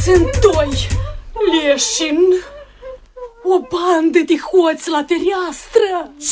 Sunt doi leșini, o bandă de hoți la fereastră.